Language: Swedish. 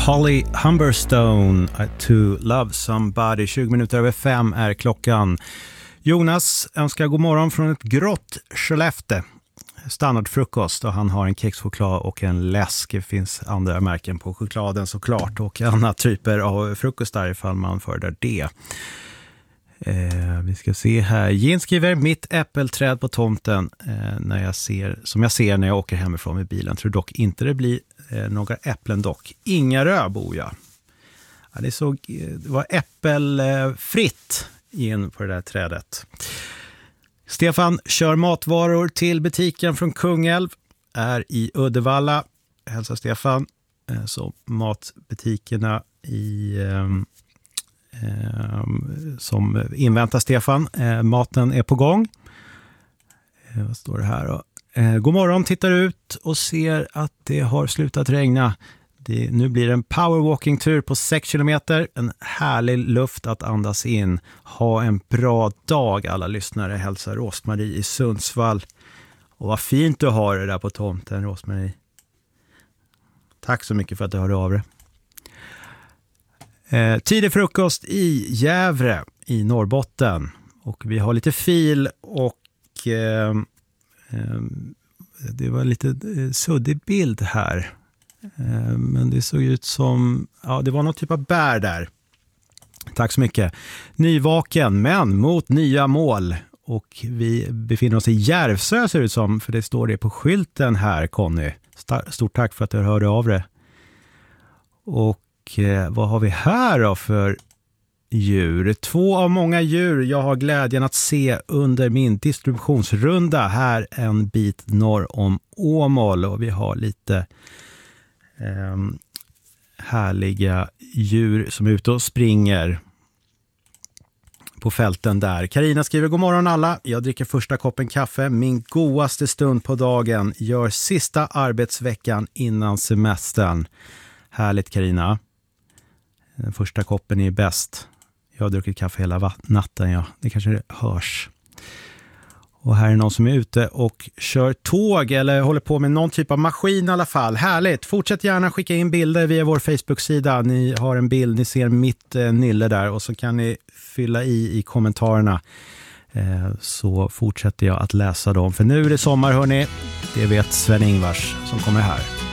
Holly Humberstone to Love Somebody. 20 minuter över 5 är klockan. Jonas önskar god morgon från ett grått Skellefteå. Standardfrukost och han har en kexchoklad och en läsk. Det finns andra märken på chokladen såklart och andra typer av frukostar ifall man föredrar det. Vi ska se här. Jens skriver mitt äppelträd på tomten som jag ser när jag åker hemifrån med bilen. Tror dock inte det blir några äpplen dock. Inga rödbor, ja. Det var äppelfritt in på det där trädet. Stefan kör matvaror till butiken från Kungälv. Är i Uddevalla. Hälsa Stefan. Så matbutikerna som inväntar Stefan. Maten är på gång. Vad står det här då? God morgon, tittar ut och ser att det har slutat regna. Nu blir det en powerwalking-tur på 6 kilometer. En härlig luft att andas in. Ha en bra dag alla lyssnare. Hälsar Rosmarie i Sundsvall. Och vad fint du har det där på tomten, Rosmarie. Tack så mycket för att du hörde av dig. Tidig frukost i Gävle i Norrbotten. Och vi har lite fil och det var lite suddig bild här. Men det såg ut som, det var någon typ av bär där. Tack så mycket. Nyvaken men mot nya mål. Och vi befinner oss i Järvsö ser det ut som, för det står det på skylten här, Conny. Stort tack för att du hörde av dig. Och vad har vi här då för djur? 2 av många djur jag har glädjen att se under min distributionsrunda här en bit norr om Åmål. Och vi har lite härliga djur som är ute och springer på fälten där. Carina skriver god morgon alla. Jag dricker första koppen kaffe. Min godaste stund på dagen. Gör sista arbetsveckan innan semestern. Härligt Carina. Den första koppen är bäst. Jag har druckit kaffe hela natten. Ja. Det kanske hörs. Och här är någon som är ute och kör tåg eller håller på med någon typ av maskin i alla fall. Härligt! Fortsätt gärna skicka in bilder via vår Facebook-sida. Ni har en bild, ni ser mitt nille där och så kan ni fylla i kommentarerna. Så fortsätter jag att läsa dem. För nu är det sommar hörni. Det vet Sven Ingvars som kommer här.